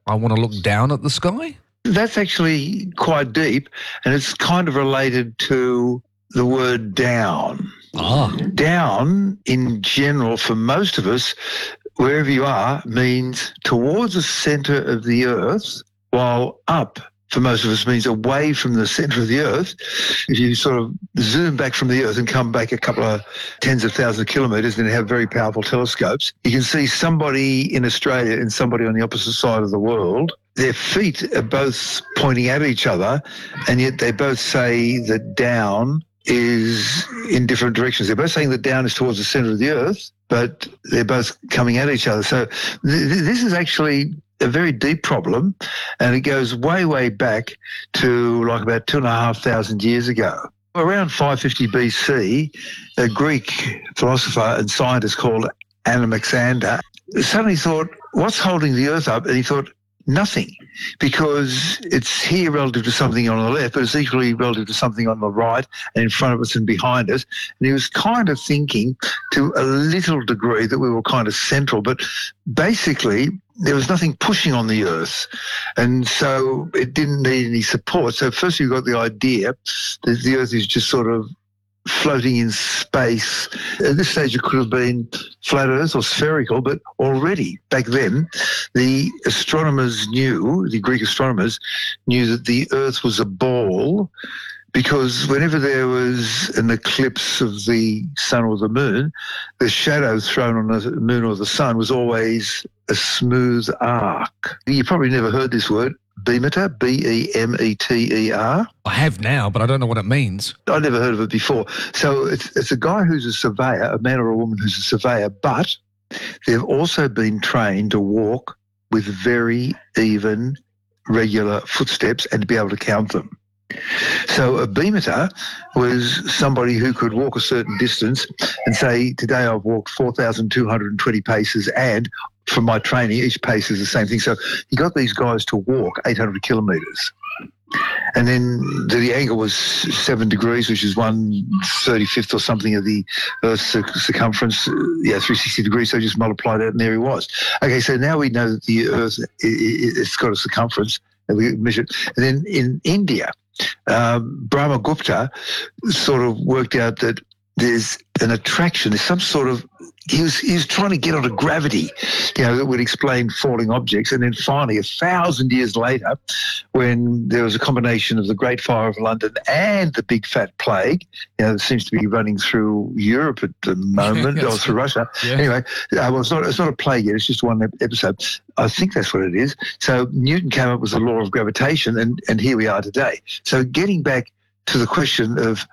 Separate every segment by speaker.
Speaker 1: I want to look down at the sky?
Speaker 2: That's actually quite deep, and it's kind of related to the word down. Down, in general, for most of us, wherever you are, means towards the centre of the earth, while up, for most of us, means away from the centre of the earth. If you sort of zoom back from the earth and come back a couple of tens of thousands of kilometres and have very powerful telescopes, you can see somebody in Australia and somebody on the opposite side of the world. Their feet are both pointing at each other, and yet they both say that down is in different directions. They're both saying that down is towards the centre of the earth, but they're both coming at each other. So this is actually a very deep problem, and it goes way, way back to like about 2,500 years ago. Around 550 BC, a Greek philosopher and scientist called Anaximander suddenly thought, what's holding the earth up? And he thought, nothing, because it's here relative to something on the left, but it's equally relative to something on the right and in front of us and behind us. And he was kind of thinking to a little degree that we were kind of central, but basically there was nothing pushing on the earth, and so it didn't need any support. So first you got the idea that the earth is just sort of floating in space. At this stage it could have been flat earth or spherical, but already back then the astronomers knew, the Greek astronomers knew that the earth was a ball, because whenever there was an eclipse of the sun or the moon, the shadow thrown on the moon or the sun was always a smooth arc. You probably never heard this word, Bemeter, Bemeter.
Speaker 1: I have now, but I don't know what it means.
Speaker 2: I never heard of it before. So it's a guy who's a surveyor, a man or a woman who's a surveyor, but they've also been trained to walk with very even, regular footsteps and to be able to count them. So a bemeter was somebody who could walk a certain distance and say, today I've walked 4,220 paces, and from my training, each pace is the same thing. So he got these guys to walk 800 kilometres. And then the angle was 7 degrees, which is 1/35 or something of the Earth's circumference, 360 degrees, so just multiplied it, and there he was. Okay, so now we know that the Earth, it's got a circumference, and we measure it. And then in India, Brahmagupta sort of worked out that there's an attraction, there's some sort of, he was trying to get onto gravity, that would explain falling objects. And then finally, 1,000 years later, when there was a combination of the Great Fire of London and the Big Fat Plague, that seems to be running through Europe at the moment, or through Russia. Yeah. Anyway, well, it's not a plague yet, it's just one episode. I think that's what it is. So Newton came up with the law of gravitation, and here we are today. So getting back to the question of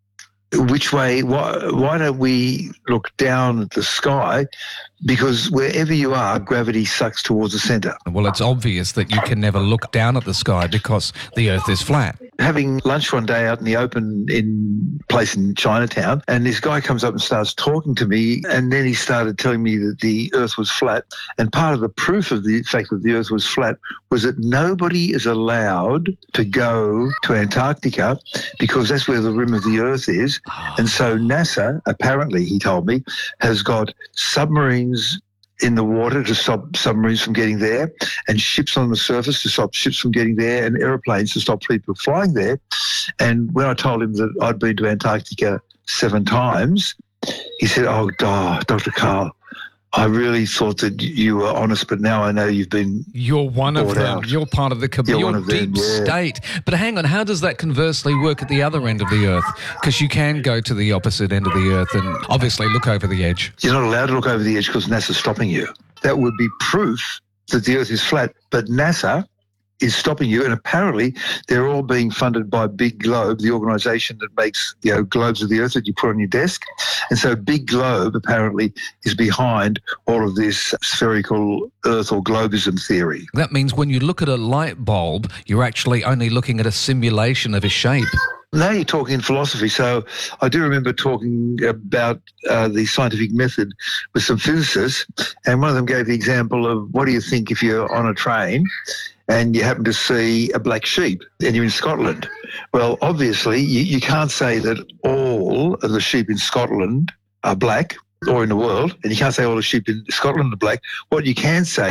Speaker 2: which way, why don't we look down at the sky? Because wherever you are, gravity sucks towards the centre.
Speaker 1: Well, it's obvious that you can never look down at the sky because the Earth is flat.
Speaker 2: Having lunch one day out in the open in a place in Chinatown, and this guy comes up and starts talking to me, and then he started telling me that the Earth was flat. And part of the proof of the fact that the Earth was flat was that nobody is allowed to go to Antarctica because that's where the rim of the Earth is. And so NASA, apparently, he told me, has got submarines in the water to stop submarines from getting there, and ships on the surface to stop ships from getting there, and aeroplanes to stop people flying there. And when I told him that I'd been to Antarctica 7 times, he said, oh, Dr. Karl, I really thought that you were honest, but now I know you've been
Speaker 1: You're one of them.
Speaker 2: Out.
Speaker 1: You're part of the You're deep state. But hang on, how does that conversely work at the other end of the Earth? Because you can go to the opposite end of the Earth and obviously look over the edge.
Speaker 2: You're not allowed to look over the edge because NASA's stopping you. That would be proof that the Earth is flat, but NASA is stopping you, and apparently they're all being funded by Big Globe, the organisation that makes globes of the Earth that you put on your desk. And so Big Globe apparently is behind all of this spherical Earth or globism theory.
Speaker 1: That means when you look at a light bulb, you're actually only looking at a simulation of a shape.
Speaker 2: Now you're talking in philosophy. So I do remember talking about the scientific method with some physicists, and one of them gave the example of, what do you think if you're on a train and you happen to see a black sheep and you're in Scotland? Well, obviously, you can't say that all of the sheep in Scotland are black, or in the world, and you can't say all the sheep in Scotland are black. What you can say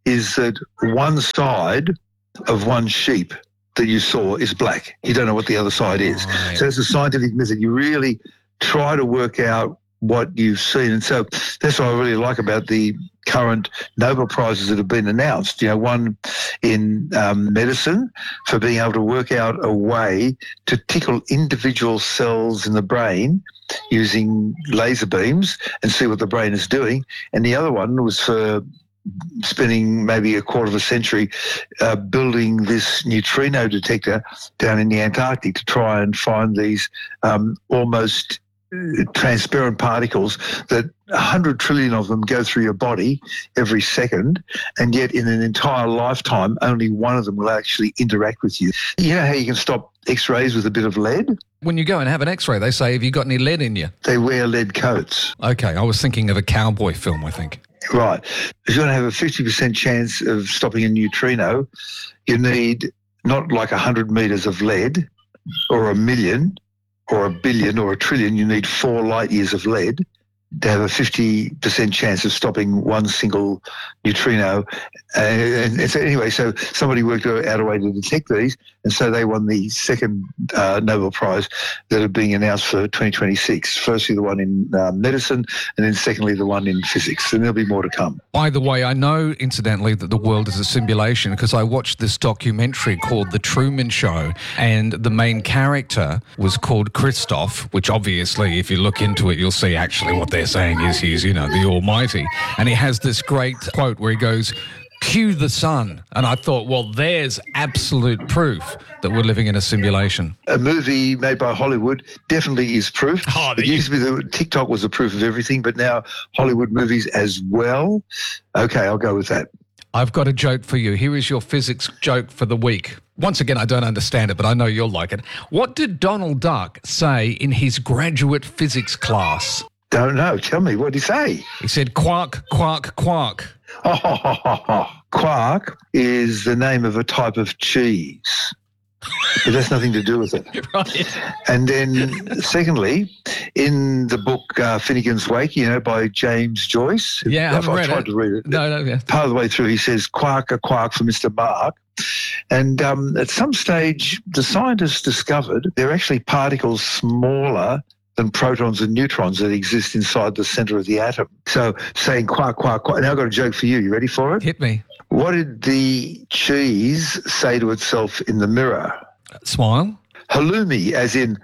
Speaker 2: is that one side of one sheep that you saw is black. You don't know what the other side is.
Speaker 1: Right.
Speaker 2: So it's a scientific method. You really try to work out what you've seen. And so that's what I really like about the current Nobel Prizes that have been announced. One in medicine for being able to work out a way to tickle individual cells in the brain using laser beams and see what the brain is doing. And the other one was for spending maybe a quarter of a century building this neutrino detector down in the Antarctic to try and find these almost transparent particles that 100 trillion of them go through your body every second, and yet in an entire lifetime, only one of them will actually interact with you. You know how you can stop X-rays with a bit of lead?
Speaker 1: When you go and have an X-ray, they say, have you got any lead in you?
Speaker 2: They wear lead coats.
Speaker 1: Okay, I was thinking of a cowboy film, I think.
Speaker 2: Right. If you're going to have a 50% chance of stopping a neutrino, you need not like 100 metres of lead or 1 million or 1 billion or 1 trillion. You need 4 light years of lead to have a 50% chance of stopping one single neutrino. And so anyway, so somebody worked out a way to detect these, and so they won the second Nobel Prize that are being announced for 2026. Firstly, the one in medicine, and then secondly, the one in physics. And there'll be more to come.
Speaker 1: By the way, I know, incidentally, that the world is a simulation because I watched this documentary called The Truman Show, and the main character was called Christoph, which obviously, if you look into it, you'll see actually what they're saying is he's, the Almighty. And he has this great quote where he goes, "Cue the sun." And I thought, well, there's absolute proof that we're living in a simulation.
Speaker 2: A movie made by Hollywood definitely is proof. It used to be that TikTok was a proof of everything, but now Hollywood movies as well. Okay, I'll go with that.
Speaker 1: I've got a joke for you. Here is your physics joke for the week. Once again, I don't understand it, but I know you'll like it. What did Donald Duck say in his graduate physics class?
Speaker 2: Don't know. Tell me, what did he say?
Speaker 1: He said, "Quark, quark, quark."
Speaker 2: Quark is the name of a type of cheese. But that's nothing to do with it.
Speaker 1: Right.
Speaker 2: And then, secondly, in the book Finnegan's Wake, by James Joyce.
Speaker 1: Yeah, I haven't read
Speaker 2: tried to read it.
Speaker 1: No, yeah.
Speaker 2: Part of the way through, he says, "Quark, a quark for Mr. Mark." And at some stage, the scientists discovered there are actually particles smaller than protons and neutrons that exist inside the center of the atom. So saying quark, quark, quark. Now I've got a joke for you. You ready for it?
Speaker 1: Hit me.
Speaker 2: What did the cheese say to itself in the mirror?
Speaker 1: Smile.
Speaker 2: Halloumi, as in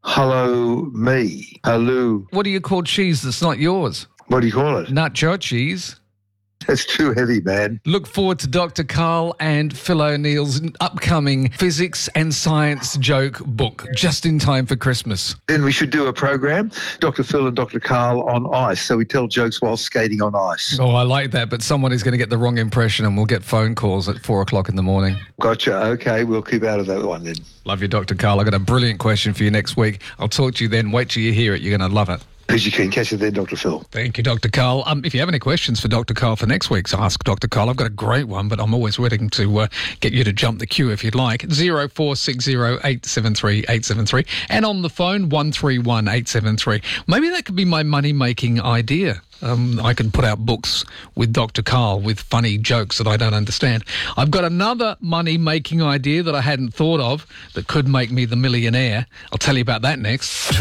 Speaker 2: hello me. Hello.
Speaker 1: What do you call cheese that's not yours?
Speaker 2: What do you call it?
Speaker 1: Nacho cheese.
Speaker 2: That's too heavy, man.
Speaker 1: Look forward to Dr. Carl and Phil O'Neill's upcoming physics and science joke book, just in time for Christmas.
Speaker 2: Then we should do a program, Dr. Phil and Dr. Carl on ice, so we tell jokes while skating on ice.
Speaker 1: Oh, I like that, but someone is going to get the wrong impression and we'll get phone calls at 4 o'clock in the morning.
Speaker 2: Gotcha. Okay, we'll keep out of that one then.
Speaker 1: Love you, Dr. Carl. I've got a brilliant question for you next week. I'll talk to you then. Wait till you hear it. You're going to love it.
Speaker 2: As you can. Catch you then, Dr. Phil.
Speaker 1: Thank you, Dr. Carl. If you have any questions for Dr. Carl for next week's Ask Dr. Carl, I've got a great one, but I'm always waiting to get you to jump the queue if you'd like. 0460 873 873 and on the phone 131 873. Maybe that could be my money-making idea. I can put out books with Dr. Carl with funny jokes that I don't understand. I've got another money-making idea that I hadn't thought of that could make me the millionaire. I'll tell you about that next.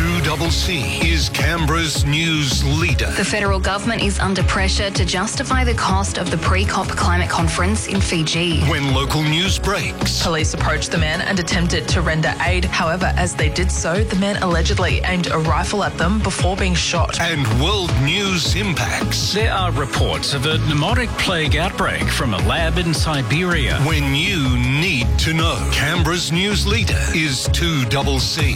Speaker 3: 2CC is Canberra's news leader.
Speaker 4: The federal government is under pressure to justify the cost of the pre-COP climate conference in Fiji.
Speaker 3: When local news breaks.
Speaker 5: Police approached the man and attempted to render aid. However, as they did so, the man allegedly aimed a rifle at them before being shot.
Speaker 3: And world news impacts.
Speaker 6: There are reports of a pneumotic plague outbreak from a lab in Siberia.
Speaker 3: When you need to know. Canberra's news leader is 2CC.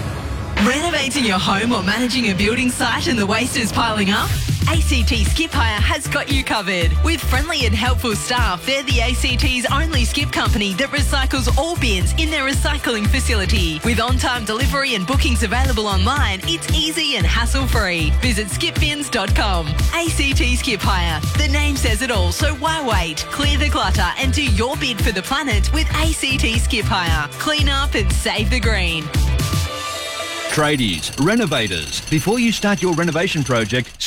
Speaker 7: Renovating your home or managing a building site and the waste is piling up? ACT Skip Hire has got you covered. With friendly and helpful staff, they're the ACT's only skip company that recycles all bins in their recycling facility. With on-time delivery and bookings available online, it's easy and hassle-free. Visit skipbins.com. ACT Skip Hire. The name says it all, so why wait? Clear the clutter and do your bid for the planet with ACT Skip Hire. Clean up and save the green.
Speaker 8: Tradies, renovators, before you start your renovation project, stop,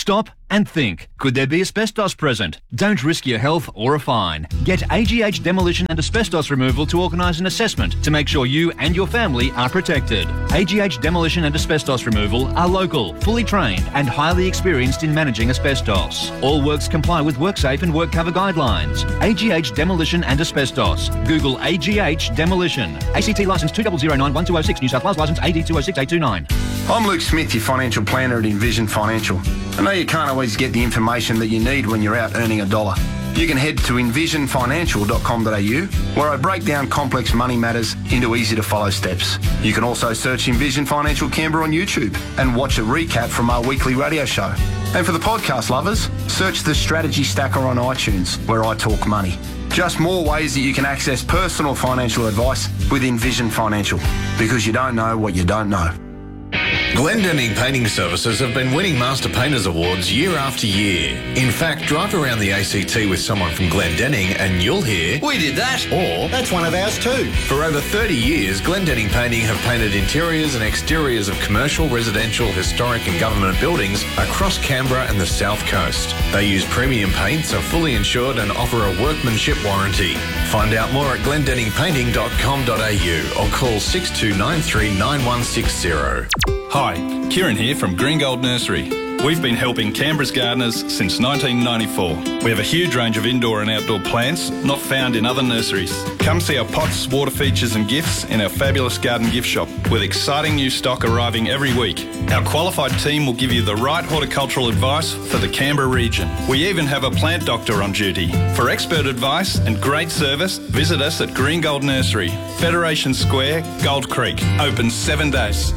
Speaker 8: and think, could there be asbestos present? Don't risk your health or a fine. Get AGH Demolition and Asbestos Removal to organise an assessment to make sure you and your family are protected. AGH Demolition and Asbestos Removal are local, fully trained and highly experienced in managing asbestos. All works comply with WorkSafe and WorkCover guidelines. AGH Demolition and Asbestos. Google AGH Demolition. ACT licence 2009-1206, New South Wales licence AD 206829.
Speaker 9: I'm Luke Smith, your financial planner at Envision Financial. I know you can't always get the information that you need when you're out earning $1. You can head to envisionfinancial.com.au, where I break down complex money matters into easy-to-follow steps. You can also search Envision Financial Canberra on YouTube and watch a recap from our weekly radio show. And for the podcast lovers, search the Strategy Stacker on iTunes, where I talk money. Just more ways that you can access personal financial advice with Envision Financial, because you don't know what you don't know.
Speaker 10: Glendenning Painting Services have been winning Master Painters Awards year after year. In fact, drive around the ACT with someone from Glendenning and you'll hear, "We did that," or "That's one of ours too." For over 30 years, Glendenning Painting have painted interiors and exteriors of commercial, residential, historic and government buildings across Canberra and the South Coast. They use premium paints, are fully insured and offer a workmanship warranty. Find out more at glendenningpainting.com.au or call 6293 9160.
Speaker 11: Hi, Kieran here from Green Gold Nursery. We've been helping Canberra's gardeners since 1994. We have a huge range of indoor and outdoor plants not found in other nurseries. Come see our pots, water features and gifts in our fabulous garden gift shop with exciting new stock arriving every week. Our qualified team will give you the right horticultural advice for the Canberra region. We even have a plant doctor on duty. For expert advice and great service, visit us at Green Gold Nursery, Federation Square, Gold Creek. Open 7 days.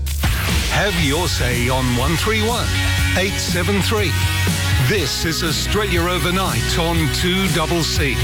Speaker 3: Have your say on 131 873. This is Australia Overnight on 2CC.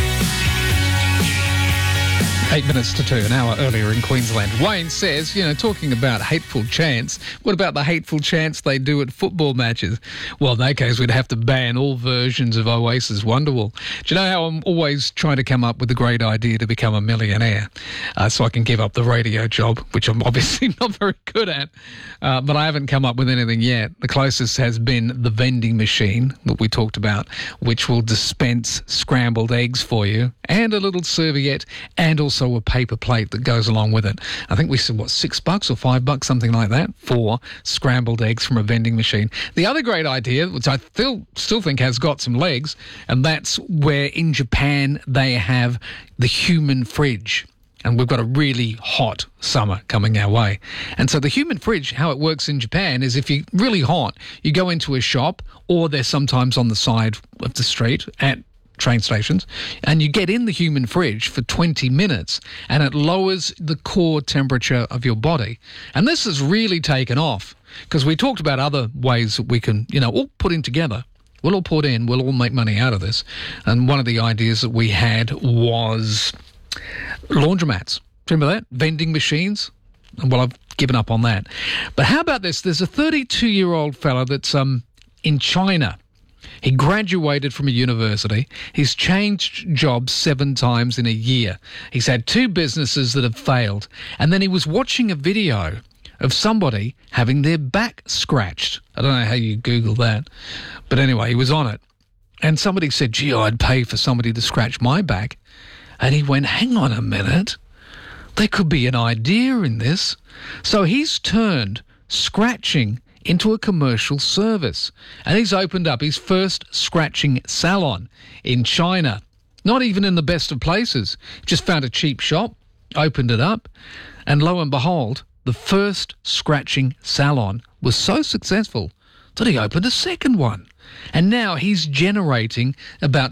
Speaker 1: 8 minutes to 2, an hour earlier in Queensland. Wayne says, talking about hateful chants, what about the hateful chants they do at football matches? Well, in that case, we'd have to ban all versions of Oasis Wonderwall. Do you know how I'm always trying to come up with a great idea to become a millionaire so I can give up the radio job, which I'm obviously not very good at, but I haven't come up with anything yet. The closest has been the vending machine that we talked about, which will dispense scrambled eggs for you and a little serviette and also a paper plate that goes along with it. I think we said, $6 or $5, something like that, for scrambled eggs from a vending machine. The other great idea, which I still think has got some legs, and that's where in Japan they have the human fridge. And we've got a really hot summer coming our way. And so the human fridge, how it works in Japan is if you're really hot, you go into a shop, or they're sometimes on the side of the street at train stations, and you get in the human fridge for 20 minutes and it lowers the core temperature of your body. And this has really taken off because we talked about other ways that we can, all put in together. We'll all put in, we'll all make money out of this. And one of the ideas that we had was laundromats. Remember that? Vending machines? Well, I've given up on that. But how about this? There's a 32-year-old fella that's in China. He graduated from a university. He's changed jobs 7 times in a year. He's had 2 businesses that have failed. And then he was watching a video of somebody having their back scratched. I don't know how you Google that. But anyway, he was on it. And somebody said, gee, I'd pay for somebody to scratch my back. And he went, hang on a minute. There could be an idea in this. So he's turned scratching into a commercial service. And he's opened up his first scratching salon in China. Not even in the best of places. Just found a cheap shop, opened it up, and lo and behold, the first scratching salon was so successful that he opened a second one. And now he's generating about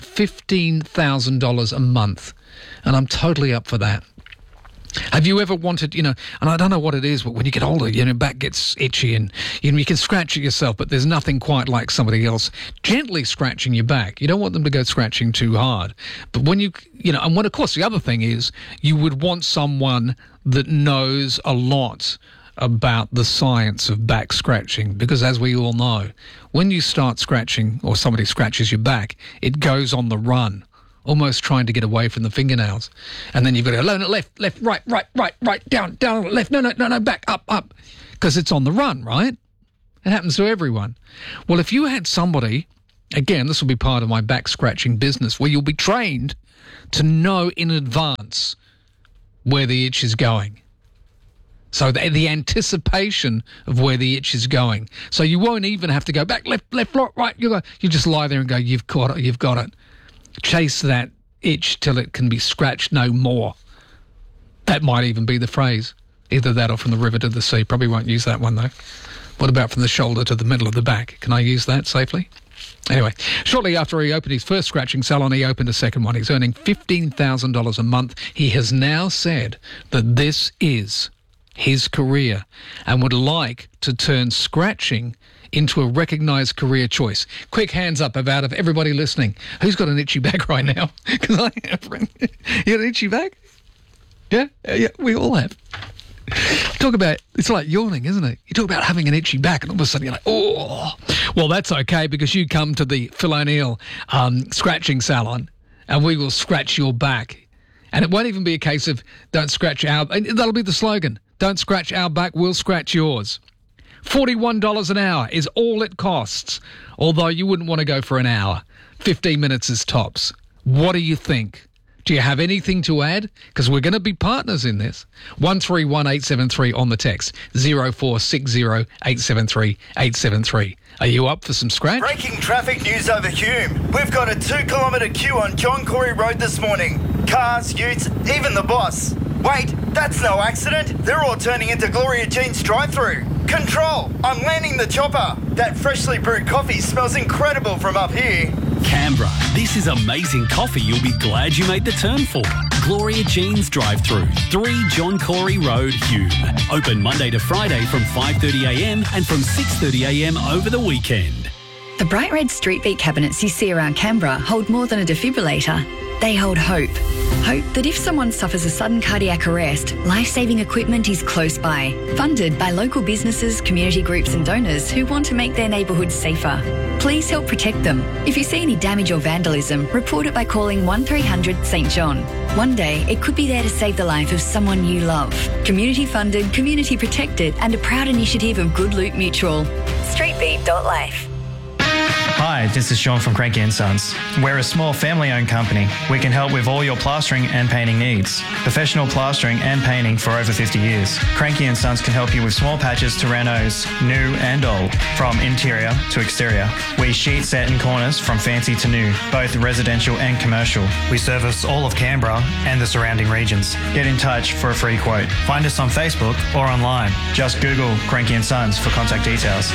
Speaker 1: $15,000 a month. And I'm totally up for that. Have you ever wanted, and I don't know what it is, but when you get older, your back gets itchy and, you can scratch it yourself, but there's nothing quite like somebody else gently scratching your back. You don't want them to go scratching too hard. But when and of course, the other thing is you would want someone that knows a lot about the science of back scratching, because as we all know, when you start scratching or somebody scratches your back, it goes on the run, almost trying to get away from the fingernails. And then you've got to go left, right, down, left, no, back, up, because it's on the run, right? It happens to everyone. Well, if you had somebody, again, this will be part of my back scratching business, where you'll be trained to know in advance where the itch is going. So the anticipation of where the itch is going. So you won't even have to go back, left, right. You just lie there and go, you've got it. Chase that itch till it can be scratched no more. That might even be the phrase. Either that or from the river to the sea. Probably won't use that one, though. What about from the shoulder to the middle of the back? Can I use that safely? Anyway, shortly after he opened his first scratching salon, he opened a second one. He's earning $15,000 a month. He has now said that this is his career and would like to turn scratching into a recognised career choice. Quick hands up out of everybody listening. Who's got an itchy back right now? Because I have. You got an itchy back? Yeah, we all have. Talk about, it's like yawning, isn't it? You talk about having an itchy back and all of a sudden you're like, oh. Well, that's okay because you come to the Phil O'Neill scratching salon and we will scratch your back. And it won't even be a case of don't scratch our... That'll be the slogan. Don't scratch our back, we'll scratch yours. $41 an hour is all it costs, although you wouldn't want to go for an hour. 15 minutes is tops. What do you think? Do you have anything to add? Because we're going to be partners in this. 131873 on the text. 0460 873 873. Are you up for some scratch?
Speaker 12: Breaking traffic news over Hume. We've got a 2-kilometre queue on John Corey Road this morning. Cars, utes, even the boss. Wait, that's no accident. They're all turning into Gloria Jean's drive-through. Control, I'm landing the chopper. That freshly brewed coffee smells incredible from up here.
Speaker 6: Canberra, this is amazing coffee you'll be glad you made the turn for. Gloria Jean's drive-through, 3 John Corey Road, Hume. Open Monday to Friday from 5:30am and from 6:30am over the weekend.
Speaker 13: The bright red street beat cabinets you see around Canberra hold more than a defibrillator. They hold hope. Hope that if someone suffers a sudden cardiac arrest, life-saving equipment is close by. Funded by local businesses, community groups and donors who want to make their neighbourhoods safer. Please help protect them. If you see any damage or vandalism, report it by calling 1300 St John. One day, it could be there to save the life of someone you love. Community funded, community protected and a proud initiative of Good Loot Mutual. Streetbeat.life.
Speaker 14: Hi, this is Sean from Cranky & Sons. We're a small family-owned company. We can help with all your plastering and painting needs. Professional plastering and painting for over 50 years. Cranky & Sons can help you with small patches to renos, new and old, from interior to exterior. We sheet set in corners from fancy to new, both residential and commercial. We service all of Canberra and the surrounding regions. Get in touch for a free quote. Find us on Facebook or online. Just Google Cranky & Sons for contact details.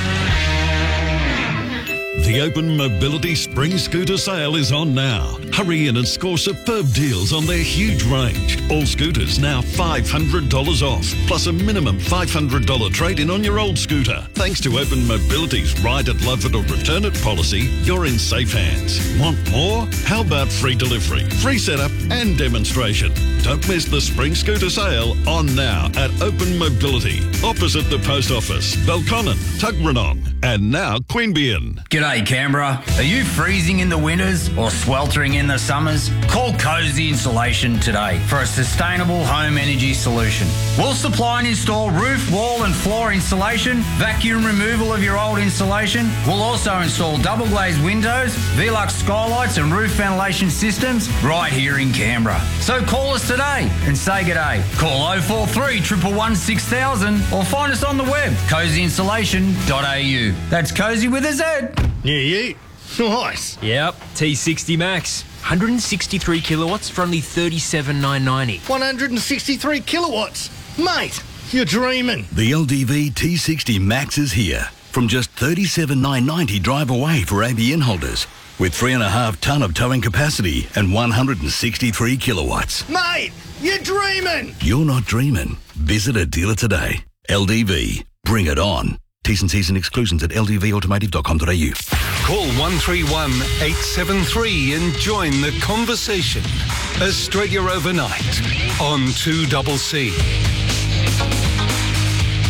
Speaker 15: The Open Mobility Spring Scooter Sale is on now. Hurry in and score superb deals on their huge range. All scooters now $500 off, plus a minimum $500 trade-in on your old scooter. Thanks to Open Mobility's Ride it, Love it or Return it policy, you're in safe hands. Want more? How about free delivery, free setup and demonstration? Don't miss the Spring Scooter Sale on now at Open Mobility, opposite the Post Office, Belconnen, Tuggeranong, and now Queanbeyan.
Speaker 16: G'day Canberra. Are you freezing in the winters or sweltering in the summers? Call Cozy Insulation today for a sustainable home energy solution. We'll supply and install roof, wall and floor insulation, vacuum removal of your old insulation. We'll also install double glazed windows, Velux skylights and roof ventilation systems right here in Canberra. So call us today and say g'day. Call 043 111 6000 or find us on the web, cozyinsulation.au. That's Cozy with a Z.
Speaker 17: Yeah. Nice.
Speaker 18: Yep, T60 Max. 163 kilowatts for only $37,990.
Speaker 17: 163 kilowatts? Mate, you're dreaming.
Speaker 19: The LDV T60 Max is here. From just $37,990 drive away for ABN holders. With 3.5 tonne of towing capacity and 163 kilowatts.
Speaker 17: Mate, you're dreaming.
Speaker 19: You're not dreaming. Visit a dealer today. LDV. Bring it on. T's and C's and exclusions at ldvautomotive.com.au.
Speaker 3: Call 131 873 and join the conversation. Australia Overnight on 2CC.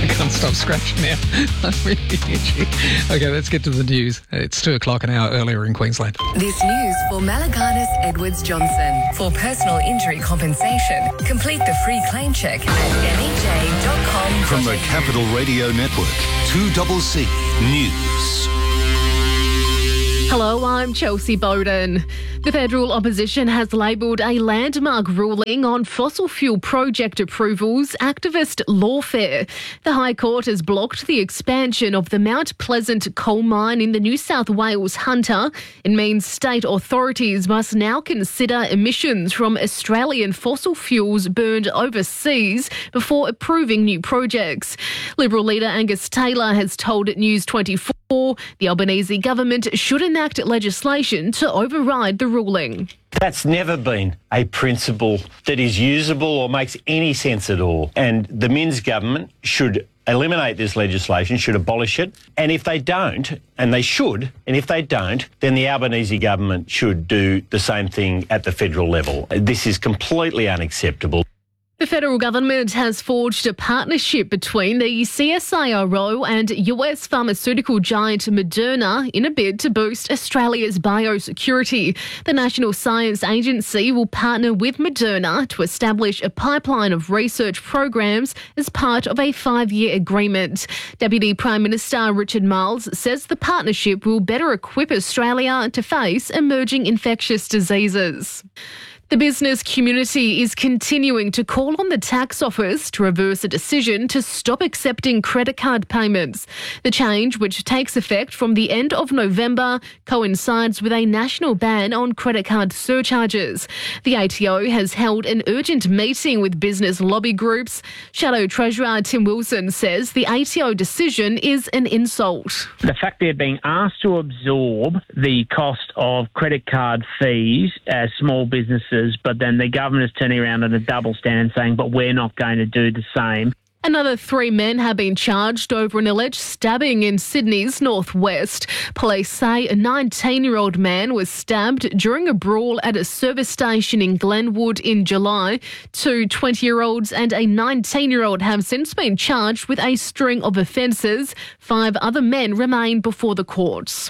Speaker 1: I can't stop scratching now. I'm really itchy. Okay, let's get to the news. It's 2 o'clock an hour earlier in Queensland.
Speaker 20: This news for Malaganas Edwards Johnson. For personal injury compensation, complete the free claim check at mej.com.
Speaker 3: From the Capital Radio Network, 2CC News.
Speaker 21: Hello, I'm Chelsea Bowden. The federal opposition has labelled a landmark ruling on fossil fuel project approvals activist lawfare. The High Court has blocked the expansion of the Mount Pleasant coal mine in the New South Wales Hunter. It means state authorities must now consider emissions from Australian fossil fuels burned overseas before approving new projects. Liberal leader Angus Taylor has told News 24 the Albanese government should enact legislation to override the ruling.
Speaker 22: That's never been a principle that is usable or makes any sense at all. And the Minns government should eliminate this legislation, should abolish it. And if they don't, and they should, and if they don't, then the Albanese government should do the same thing at the federal level. This is completely unacceptable.
Speaker 21: The federal government has forged a partnership between the CSIRO and US pharmaceutical giant Moderna in a bid to boost Australia's biosecurity. The National Science Agency will partner with Moderna to establish a pipeline of research programs as part of a 5-year agreement. Deputy Prime Minister Richard Marles says the partnership will better equip Australia to face emerging infectious diseases. The business community is continuing to call on the tax office to reverse a decision to stop accepting credit card payments. The change, which takes effect from the end of November, coincides with a national ban on credit card surcharges. The ATO has held an urgent meeting with business lobby groups. Shadow Treasurer Tim Wilson says the ATO decision is an insult.
Speaker 23: The fact they're being asked to absorb the cost of credit card fees as small businesses, but then the government is turning around on a double stand saying, but we're not going to do the same.
Speaker 21: Another 3 men have been charged over an alleged stabbing in Sydney's northwest. Police say a 19-year-old man was stabbed during a brawl at a service station in Glenwood in July. 2 20-year-olds and a 19-year-old have since been charged with a string of offences. 5 other men remain before the courts.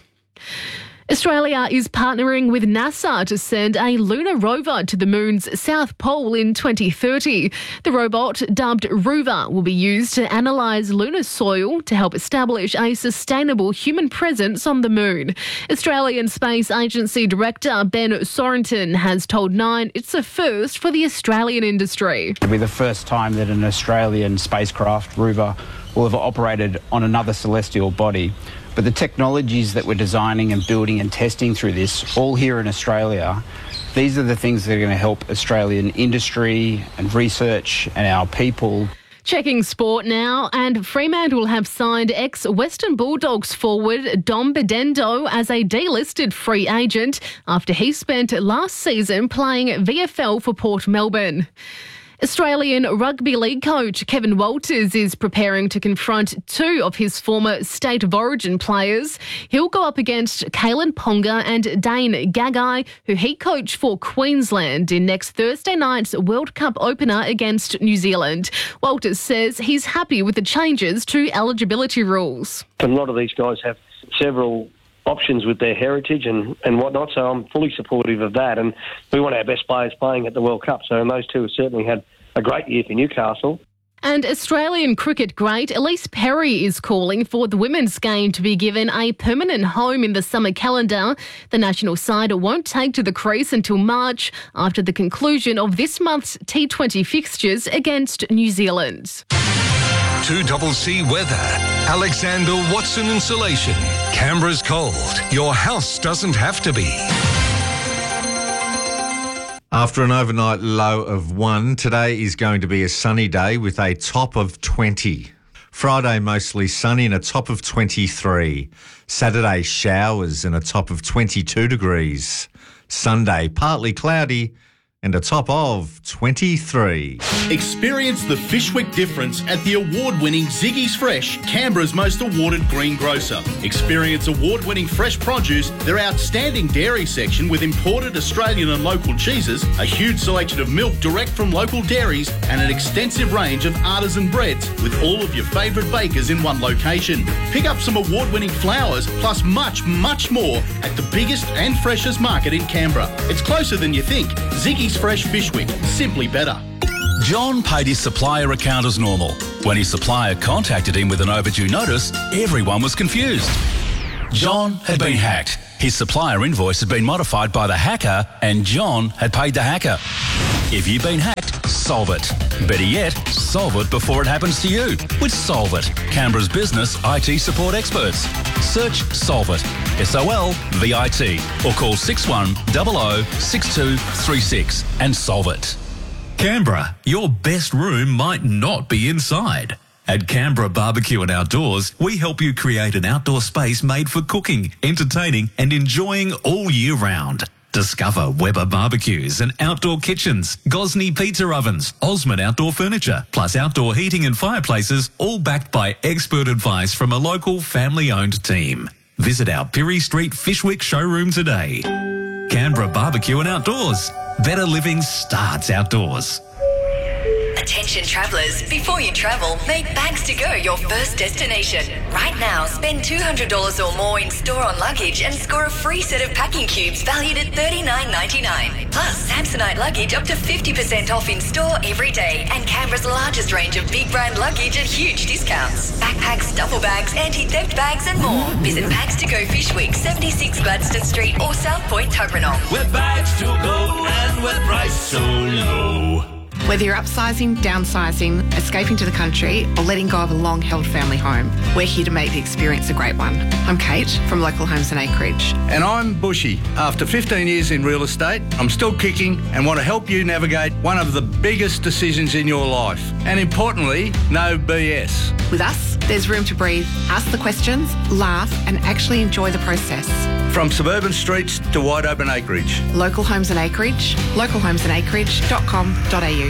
Speaker 21: Australia is partnering with NASA to send a lunar rover to the moon's south pole in 2030. The robot, dubbed Rover, will be used to analyse lunar soil to help establish a sustainable human presence on the moon. Australian Space Agency Director Ben Sorenton has told Nine it's a first for the Australian industry.
Speaker 24: It'll be the first time that an Australian spacecraft, Rover, will have operated on another celestial body. But the technologies that we're designing and building and testing through this, all here in Australia, these are the things that are going to help Australian industry and research and our people.
Speaker 21: Checking sport now, and Fremantle have signed ex-Western Bulldogs forward Dom Bedendo as a delisted free agent after he spent last season playing VFL for Port Melbourne. Australian Rugby League coach Kevin Walters is preparing to confront 2 of his former State of Origin players. He'll go up against Kalen Ponga and Dane Gagai, who he coached for Queensland in next Thursday night's World Cup opener against New Zealand. Walters says he's happy with the changes to eligibility rules.
Speaker 25: A lot of these guys have several options with their heritage and whatnot, so I'm fully supportive of that. And we want our best players playing at the World Cup, so those 2 have certainly had a great year for Newcastle.
Speaker 21: And Australian cricket great Elise Perry is calling for the women's game to be given a permanent home in the summer calendar. The national side won't take to the crease until March after the conclusion of this month's T20 fixtures against New Zealand.
Speaker 3: 2CC weather. Alexander Watson Insulation. Canberra's cold. Your house doesn't have to be.
Speaker 26: After an overnight low of 1, today is going to be a sunny day with a top of 20. Friday mostly sunny and a top of 23. Saturday showers and a top of 22 degrees. Sunday partly cloudy and a top of 23.
Speaker 2: Experience the Fishwick difference at the award-winning Ziggy's Fresh, Canberra's most awarded greengrocer. Experience award-winning fresh produce, their outstanding dairy section with imported Australian and local cheeses, a huge selection of milk direct from local dairies, and an extensive range of artisan breads with all of your favourite bakers in one location. Pick up some award-winning flowers plus much, much more at the biggest and freshest market in Canberra. It's closer than you think. Ziggy's Fresh Fishwick, simply better.
Speaker 4: John paid his supplier account as normal. When his supplier contacted him with an overdue notice, everyone was confused. John had been hacked. His supplier invoice had been modified by the hacker, and John had paid the hacker. If you've been hacked, solve it. Better yet, solve it before it happens to you with Solve It, Canberra's business IT support experts. Search Solve It, SOLVIT, or call 6100 6236 and solve it.
Speaker 5: Canberra, your best room might not be inside. At Canberra Barbecue and Outdoors, we help you create an outdoor space made for cooking, entertaining and enjoying all year round. Discover Weber barbecues and outdoor kitchens, Gosney pizza ovens, Osmond outdoor furniture, plus outdoor heating and fireplaces, all backed by expert advice from a local family-owned team. Visit our Pirie Street Fishwick showroom today. Canberra Barbecue and Outdoors. Better living starts outdoors.
Speaker 13: Attention travellers, before you travel, make Bags to Go your first destination. Right now, spend $200 or more in store-on luggage and score a free set of packing cubes valued at $39.99. Plus, Samsonite luggage up to 50% off in store every day, and Canberra's largest range of big brand luggage at huge discounts. Backpacks, duffel bags, anti-theft bags and more. Visit Bags to Go Fishwick, 76 Gladstone Street or South Point Tuggeranong.
Speaker 7: With Bags to Go and with price so low.
Speaker 8: Whether you're upsizing, downsizing, escaping to the country, or letting go of a long-held family home, we're here to make the experience a great one. I'm Kate from Local Homes and Acreage.
Speaker 9: And I'm Bushy. After 15 years in real estate, I'm still kicking and want to help you navigate one of the biggest decisions in your life. And importantly, no BS.
Speaker 8: With us, there's room to breathe, ask the questions, laugh, and actually enjoy the process.
Speaker 9: From suburban streets to wide open acreage.
Speaker 8: Local Homes and Acreage, localhomesandacreage.com.au.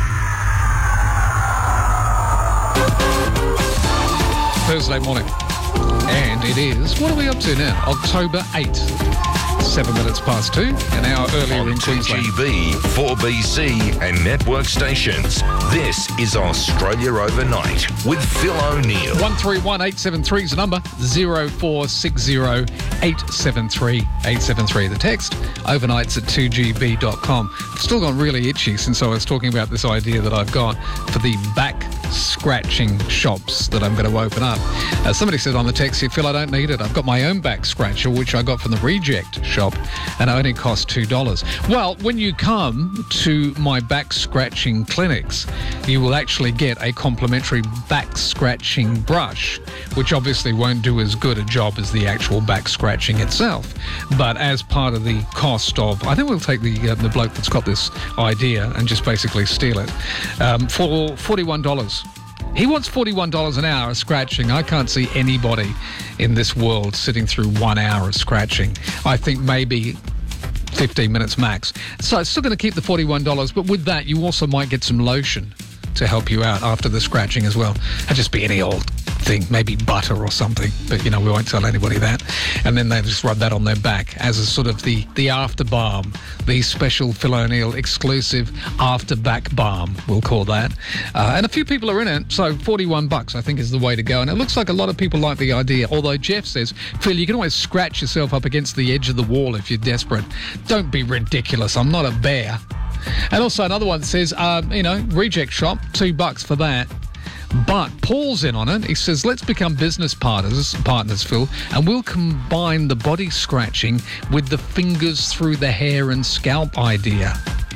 Speaker 1: Thursday morning. And it is, what are we up to now? October 8th. 7 minutes past 2, an hour earlier in Queensland.
Speaker 3: 2GB, 4BC and network stations. This is Australia Overnight with Phil O'Neill.
Speaker 1: 131873 is the number. 0460 873 873. The text, overnights at 2GB.com. I've still gone really itchy since I was talking about this idea that I've got for the back scratching shops that I'm going to open up. Somebody said on the text here, Phil, I don't need it. I've got my own back scratcher, which I got from the Reject shop, and it only cost $2. Well, when you come to my back scratching clinics, you will actually get a complimentary back scratching brush, which obviously won't do as good a job as the actual back scratching itself. But as part of the cost of, I think we'll take the bloke that's got this idea and just basically steal it for $41. He wants $41 an hour of scratching. I can't see anybody in this world sitting through 1 hour of scratching. I think maybe 15 minutes max. So it's still going to keep the $41, but with that, you also might get some lotion to help you out after the scratching as well. It'll just be any old thing, maybe butter or something, but we won't tell anybody that. And then they just rub that on their back as a sort of the after balm, the special Phil O'Neill exclusive after back balm, we'll call that. And a few people are in it, so $41 I think is the way to go. And it looks like a lot of people like the idea, although Jeff says, Phil, you can always scratch yourself up against the edge of the wall if you're desperate. Don't be ridiculous, I'm not a bear. And also another one says, Reject shop, $2 for that. But Paul's in on it. He says, let's become business partners, Phil, and we'll combine the body scratching with the fingers through the hair and scalp idea.